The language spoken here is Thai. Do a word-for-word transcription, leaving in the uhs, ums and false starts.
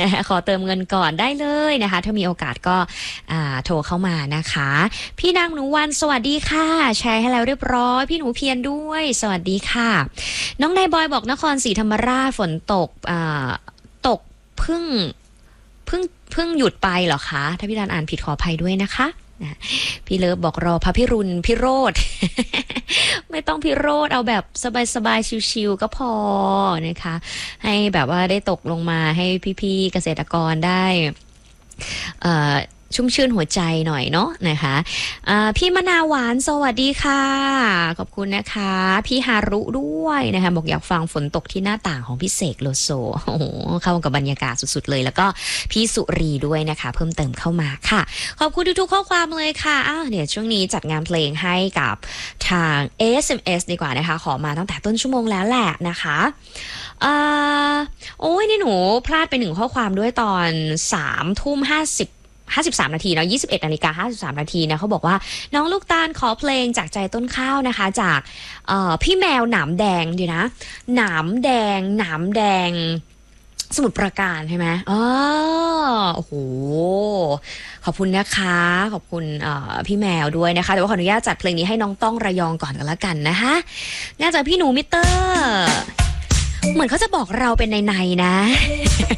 ขอเติมเงินก่อนได้เลยนะคะถ้ามีโอกาสก็โทรเข้ามานะคะพี่นางหนูวันสวัสดีค่ะแชร์ให้แล้วเรียบร้อยพี่หนูเพียรด้วยสวัสดีค่ะน้องนายบอยบอกนครศรีธรรมราชฝนตกตกเพิ่งเพิ่งเพิ่งหยุดไปเหรอคะถ้าพี่ดานอ่านผิดขออภัยด้วยนะคะนะพี่เลิฟบอกรอพระพิรุณพิโรธ ไม่ต้องพิโรธเอาแบบสบายๆชิวๆก็พอนะคะให้แบบว่าได้ตกลงมาให้พี่ๆเกษตรกรได้เอ่อชุ่มชื่นหัวใจหน่อยเนาะนะคะพี่มะนาวหวานสวัสดีค่ะขอบคุณนะคะพี่ฮารุด้วยนะคะบอกอยากฟังฝนตกที่หน้าต่างของพี่เสกโลโซโอ้โหเข้ากับบรรยากาศสุดๆเลยแล้วก็พี่สุรีด้วยนะคะเพิ่มเติมเข้ามาค่ะขอบคุณทุกๆข้อความเลยค่ะอ้าวเดี๋ยวช่วงนี้จัดงานเพลงให้กับทาง เอ เอส เอ็ม เอส ดีกว่านะคะขอมาตั้งแต่ต้นชั่วโมงแล้วแหละนะคะอ่าโอ้ยนี่หนูพลาดไปหนึ่งข้อความด้วยตอนสามทุ่มห้าสิบห้าสิบสามนาทีเนาะยี่สิบเอ็ดนาฬิกาห้าสิบสามนาทีนะเขาบอกว่าน้องลูกตาลขอเพลงจากใจต้นข้าวนะคะจากพี่แมวหนามแดงดีนะหนามแดงหนามแดงสมุทรปราการใช่ไหมอ๋อโอ้โหขอบคุณนะคะขอบคุณพี่แมวด้วยนะคะแต่ว่าขออนุญาตจัดเพลงนี้ให้น้องต้องระยองก่อนกันละกันนะคะงานจากพี่หนูมิเตอร์เหมือนเขาจะบอกเราเป็นในๆนะ